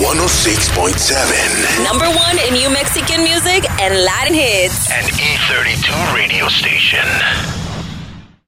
106.7. Number one in New Mexican music and Latin hits. An E32 radio station.